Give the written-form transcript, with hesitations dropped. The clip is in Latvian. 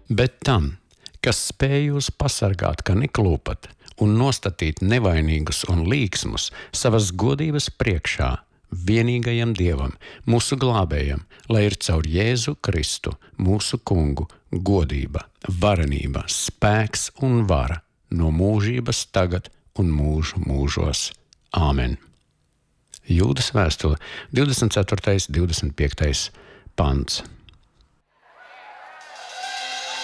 Bet tam, kas spēj jūs pasargāt, ka neklūpat, un nostatīt nevainīgus un līksmus savas godības priekšā, vienīgajam Dievam, mūsu glābējam, lai ir caur Jēzu Kristu, mūsu kungu, godība, varenība, spēks un vara no mūžības tagad un mūžu mūžos. Āmen. Jūdas vēstule, 24. 25. pants.